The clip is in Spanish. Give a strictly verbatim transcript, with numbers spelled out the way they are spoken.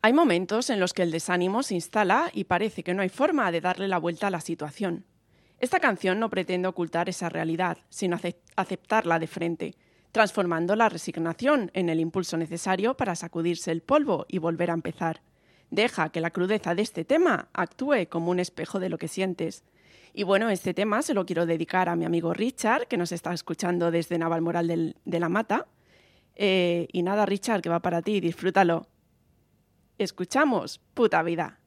Hay momentos en los que el desánimo se instala y parece que no hay forma de darle la vuelta a la situación. Esta canción no pretende ocultar esa realidad, sino aceptarla de frente, transformando la resignación en el impulso necesario para sacudirse el polvo y volver a empezar. Deja que la crudeza de este tema actúe como un espejo de lo que sientes. Y bueno, este tema se lo quiero dedicar a mi amigo Richard, que nos está escuchando desde Navalmoral del, de la Mata. Eh, y nada, Richard, que va para ti, disfrútalo. Escuchamos Puta Vida.